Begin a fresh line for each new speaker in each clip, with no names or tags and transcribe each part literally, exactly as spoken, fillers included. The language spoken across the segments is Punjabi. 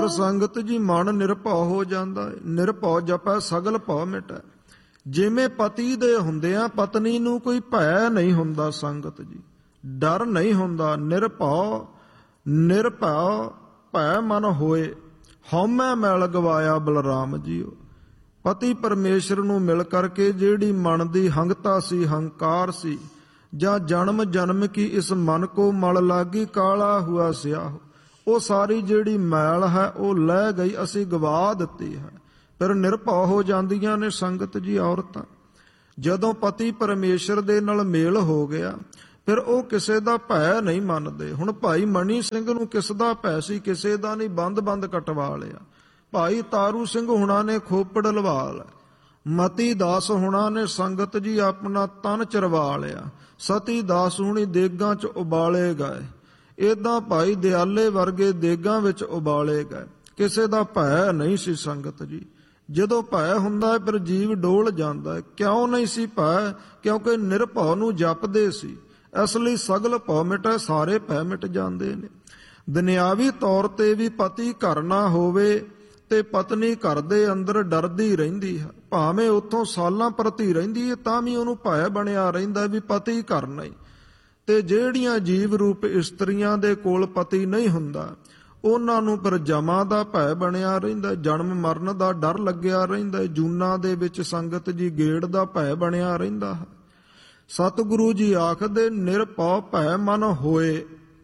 ਸੰਗਤ ਜੀ ਮਨ ਨਿਰਭਉ ਹੋ ਜਾਂਦਾ ਹੈ। ਨਿਰਭਉ ਜਪੈ ਸਗਲ ਭਉ ਮਿਟੈ। ਜਿਵੇਂ ਪਤੀ ਦੇ ਹੁੰਦਿਆਂ ਪਤਨੀ ਨੂੰ ਕੋਈ ਭੈ ਨਹੀਂ ਹੁੰਦਾ ਸੰਗਤ ਜੀ, ਡਰ ਨਹੀਂ ਹੁੰਦਾ। ਨਿਰਭਉ ਨਿਰਭਉ ਭੈ ਮਨ ਹੋਏ, ਹਉਮੈ ਮੈਲ ਗਵਾਇਆ ਬਲਰਾਮ ਜੀਓ। ਪਤੀ ਪਰਮੇਸ਼ਰ ਨੂੰ ਮਿਲ ਕਰਕੇ ਜਿਹੜੀ ਮਨ ਦੀ ਹੰਗਤਾ ਸੀ, ਹੰਕਾਰ ਸੀ, ਜਾਂ ਜਨਮ ਜਨਮ ਕੀ ਇਸ ਮਨ ਕੋ ਮਲ ਲਾਗੀ ਕਾਲਾ ਹੁਆ ਸਿਆਹ, ਉਹ ਸਾਰੀ ਜਿਹੜੀ ਮੈਲ ਹੈ ਉਹ ਲੈ ਗਈ, ਅਸੀਂ ਗਵਾ ਦਿੱਤੀ ਹੈ। ਫਿਰ ਨਿਰਭਉ ਹੋ ਜਾਂਦੀਆਂ ਨੇ ਸੰਗਤ ਜੀ ਔਰਤਾਂ। ਜਦੋਂ ਪਤੀ ਪਰਮੇਸ਼ਰ ਦੇ ਨਾਲ ਮੇਲ ਹੋ ਗਿਆ ਫਿਰ ਉਹ ਕਿਸੇ ਦਾ ਭੈ ਨਹੀਂ ਮੰਨਦੇ। ਹੁਣ ਭਾਈ ਮਣੀ ਸਿੰਘ ਨੂੰ ਕਿਸ ਦਾ ਭੈ ਸੀ? ਕਿਸੇ ਦਾ ਨਹੀਂ। ਬੰਦ ਬੰਦ ਕਟਵਾ ਲਿਆ। ਭਾਈ ਤਾਰੂ ਸਿੰਘ ਹੁਣਾਂ ਨੇ ਖੋਪੜ ਲਵਾ ਲਿਆ। ਮਤੀ ਦਾਸ ਹੁਣਾਂ ਨੇ ਸੰਗਤ ਜੀ ਆਪਣਾ ਤਨ ਚਰਵਾ ਲਿਆ। ਸਤੀ ਦਾਸ ਹੁਣੀ ਦੇਗਾਂ 'ਚ ਉਬਾਲੇ ਗਏ। ਏਦਾਂ ਭਾਈ ਦਿਆਲੇ ਵਰਗੇ ਦੇਗਾਂ ਵਿੱਚ ਉਬਾਲੇ ਗਏ। ਕਿਸੇ ਦਾ ਭੈ ਨਹੀਂ ਸੀ ਸੰਗਤ ਜੀ। ਜਦੋਂ ਭੈ ਹੁੰਦਾ ਫਿਰ ਜੀਵ ਡੋਲ ਜਾਂਦਾ ਹੈ। ਕਿਉਂ ਨਹੀਂ ਸੀ ਭੈ? ਕਿਉਂਕਿ ਨਿਰਭਉ ਨੂੰ ਜਪਦੇ ਸੀ। ਇਸ ਲਈ ਸਗਲ ਭਉ ਮਿਟੈ, ਸਾਰੇ ਭੈ ਮਿਟ ਜਾਂਦੇ ਨੇ। ਦੁਨਿਆਵੀ ਤੌਰ ਤੇ ਵੀ ਪਤੀ ਘਰ ਨਾ ਹੋਵੇ ਤੇ ਪਤਨੀ ਘਰ ਦੇ ਅੰਦਰ ਡਰਦੀ ਰਹਿੰਦੀ ਹੈ। ਭਾਵੇਂ ਉੱਥੋਂ ਸਾਲਾਂ ਪ੍ਰਤੀ ਰਹਿੰਦੀ ਹੈ ਤਾਂ ਵੀ ਉਹਨੂੰ ਭੈ ਬਣਿਆ ਰਹਿੰਦਾ ਵੀ ਪਤੀ ਘਰ ਨਹੀਂ। ਤੇ ਜਿਹੜੀਆਂ ਜੀਵ ਰੂਪ ਇਸਤਰੀਆਂ ਦੇ ਕੋਲ ਪਤੀ ਨਹੀਂ ਹੁੰਦਾ ਉਹਨਾਂ ਨੂੰ ਪਰ ਜਮਾਂ ਦਾ ਭੈ ਬਣਿਆ ਰਹਿੰਦਾ, ਜਨਮ ਮਰਨ ਦਾ ਡਰ ਲੱਗਿਆ ਰਹਿੰਦਾ, ਜੂਨਾਂ ਦੇ ਵਿੱਚ ਸੰਗਤ ਜੀ ਗੇੜ ਦਾ ਭੈ ਬਣਿਆ ਰਹਿੰਦਾ ਹੈ। ਸਤਿਗੁਰੂ ਜੀ ਆਖਦੇ ਨਿਰਭਉ ਭੈ ਮਨ ਹੋਏ,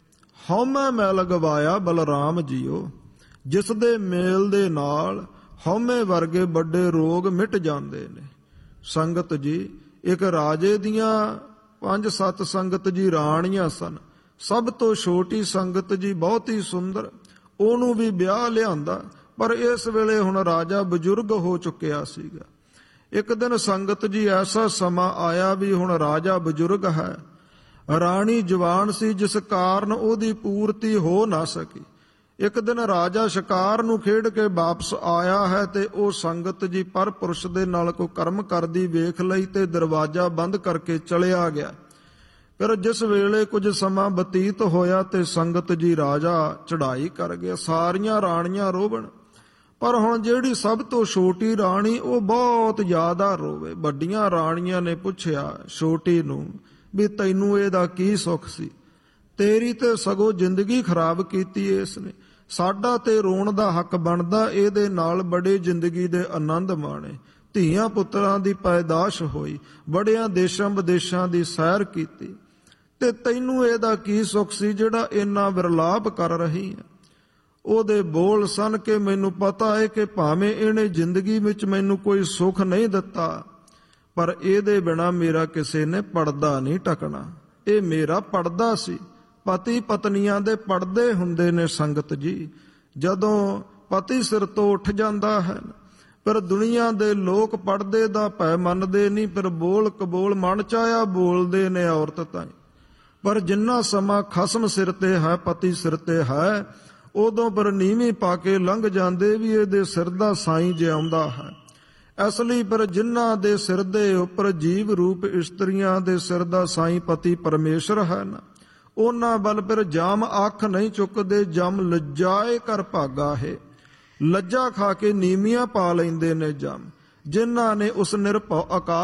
ਹਉਮੈ ਮੈਲ ਗਵਾਇਆ ਬਲਰਾਮ ਜੀਓ। ਜਿਸ ਦੇ ਮੇਲ ਦੇ ਨਾਲ ਹਉਮੈ ਵਰਗੇ ਵੱਡੇ ਰੋਗ ਮਿਟ ਜਾਂਦੇ ਨੇ। ਸੰਗਤ ਜੀ ਇੱਕ ਰਾਜੇ ਦੀਆਂ ਪੰਜ ਸੱਤ ਸੰਗਤ ਜੀ ਰਾਣੀਆਂ ਸਨ। ਸਭ ਤੋਂ ਛੋਟੀ ਸੰਗਤ ਜੀ ਬਹੁਤ ਹੀ ਸੁੰਦਰ, ਉਹਨੂੰ ਵੀ ਵਿਆਹ ਲਿਆਂਦਾ। ਪਰ ਇਸ ਵੇਲੇ ਹੁਣ ਰਾਜਾ ਬਜ਼ੁਰਗ ਹੋ ਚੁੱਕਿਆ ਸੀਗਾ। ਇੱਕ ਦਿਨ ਸੰਗਤ ਜੀ ਐਸਾ ਸਮਾਂ ਆਇਆ ਵੀ ਹੁਣ ਰਾਜਾ ਬਜ਼ੁਰਗ ਹੈ, ਰਾਣੀ ਜਵਾਨ ਸੀ, ਜਿਸ ਕਾਰਨ ਉਹਦੀ ਪੂਰਤੀ ਹੋ ਨਾ ਸਕੀ। ਇੱਕ ਦਿਨ ਰਾਜਾ ਸ਼ਿਕਾਰ ਨੂੰ ਖੇਡ ਕੇ ਵਾਪਸ ਆਇਆ ਹੈ ਤੇ ਉਹ ਸੰਗਤ ਜੀ ਪਰ ਪੁਰਸ਼ ਦੇ ਨਾਲ ਕੋਈ ਕਰਮ ਕਰਦੀ ਵੇਖ ਲਈ ਤੇ ਦਰਵਾਜ਼ਾ ਬੰਦ ਕਰਕੇ ਚਲਿਆ ਗਿਆ। ਫਿਰ ਜਿਸ ਵੇਲੇ ਕੁਝ ਸਮਾਂ ਬਤੀਤ ਹੋਇਆ ਤੇ ਸੰਗਤ ਜੀ ਰਾਜਾ ਚੜ੍ਹਾਈ ਕਰ ਗਿਆ। ਸਾਰੀਆਂ ਰਾਣੀਆਂ ਰੋਵਣ, ਪਰ ਹੁਣ ਜਿਹੜੀ ਸਭ ਤੋਂ ਛੋਟੀ ਰਾਣੀ ਉਹ ਬਹੁਤ ਜ਼ਿਆਦਾ ਰੋਵੇ। ਵੱਡੀਆਂ ਰਾਣੀਆਂ ਨੇ ਪੁੱਛਿਆ ਛੋਟੀ ਨੂੰ ਵੀ ਤੈਨੂੰ ਇਹਦਾ ਕੀ ਸੁੱਖ ਸੀ? ਤੇਰੀ ਤੇ ਸਗੋਂ ਜ਼ਿੰਦਗੀ ਖਰਾਬ ਕੀਤੀ ਇਸ ਨੇ। ਸਾਡਾ ਤੇ ਰੋਣ ਦਾ ਹੱਕ ਬਣਦਾ, ਇਹਦੇ ਨਾਲ ਬੜੇ ਜ਼ਿੰਦਗੀ ਦੇ ਆਨੰਦ ਮਾਣੇ। ਧੀਆਂ ਪੁੱਤਰਾਂ ਦੀ ਪੈਦਾਸ਼ ਹੋਈ, ਬੜਿਆਂ ਦੇਸ਼ਾਂ ਵਿਦੇਸ਼ਾਂ ਦੀ ਸੈਰ ਕੀਤੀ, ਤੇ ਤੈਨੂੰ ਇਹਦਾ ਕੀ ਸੁੱਖ ਸੀ ਜਿਹੜਾ ਇੰਨਾ ਵਿਰਲਾਪ ਕਰ ਰਹੀ ਹੈ? ਉਹਦੇ ਬੋਲ ਸਨ ਕਿ ਮੈਨੂੰ ਪਤਾ ਹੈ ਕਿ ਭਾਵੇਂ ਇਹਨੇ ਜ਼ਿੰਦਗੀ ਵਿੱਚ ਮੈਨੂੰ ਕੋਈ ਸੁੱਖ ਨਹੀਂ ਦਿੱਤਾ, ਪਰ ਇਹਦੇ ਬਿਨਾਂ ਮੇਰਾ ਕਿਸੇ ਨੇ ਪਰਦਾ ਨਹੀਂ ਢਕਣਾ। ਇਹ ਮੇਰਾ ਪਰਦਾ ਸੀ। ਪਤੀ ਪਤਨੀਆਂ ਦੇ ਪਰਦੇ ਹੁੰਦੇ ਨੇ ਸੰਗਤ ਜੀ। ਜਦੋਂ ਪਤੀ ਸਿਰ ਤੋਂ ਉੱਠ ਜਾਂਦਾ ਹੈ ਪਰ ਦੁਨੀਆ ਦੇ ਲੋਕ ਪਰਦੇ ਦਾ ਭੈ ਮੰਨਦੇ ਨਹੀਂ, ਫਿਰ ਬੋਲ ਕਬੋਲ ਮਨ ਚਾਹਿਆ ਬੋਲਦੇ ਨੇ ਔਰਤ ਤਾਂ। ਪਰ ਜਿੰਨਾ ਸਮਾਂ ਖਸਮ ਸਿਰ ਤੇ ਹੈ, ਪਤੀ ਸਿਰ ਤੇ ਹੈ, ਉਦੋਂ ਪਰ ਨੀਵੀਂ ਪਾ ਕੇ ਲੰਘ ਜਾਂਦੇ ਵੀ ਇਹਦੇ ਸਿਰ ਦਾ ਸਾਈਂ ਜਿਉਂਦਾ ਹੈ। ਇਸ ਲਈ ਪਰ ਜਿਨ੍ਹਾਂ ਦੇ ਸਿਰ ਦੇ ਉੱਪਰ ਜੀਵ ਰੂਪ ਇਸਤਰੀਆਂ ਦੇ ਸਿਰ ਦਾ ਸਾਈਂ ਪਤੀ ਪਰਮੇਸ਼ਰ ਹੈ ਨਾ, ਉਹਨਾਂ ਵੱਲ ਫਿਰ ਜਾਮ ਅੱਖ ਨਹੀਂ ਚੁੱਕਦੇ। ਜਮ ਲੱਜਾਏ ਕਰ ਭਾਗਾ ਹੈ, ਲੱਜਾ ਖਾ ਕੇ ਨੀਵੀਆਂ ਪਾ ਲੈਂਦੇ ਨੇ ਜਮ। ਜਿਨ੍ਹਾਂ ਨੇ ਉਸ ਨਿਰਭਉ ਆਕਾਸ਼